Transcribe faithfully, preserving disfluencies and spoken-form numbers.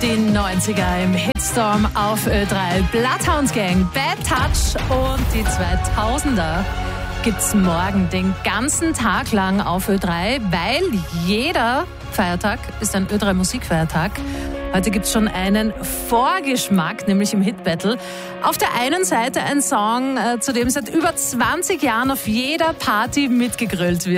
die neunziger im Hitstorm auf Ö drei. Bloodhound Gang, Bad Touch und die zweitausender gibt's morgen den ganzen Tag lang auf Ö drei, weil jeder Feiertag ist ein Ö drei Musikfeiertag. Heute gibt's schon einen Vorgeschmack, nämlich im Hit Battle. Auf der einen Seite ein Song, zu dem seit über zwanzig Jahren auf jeder Party mitgegrölt wird.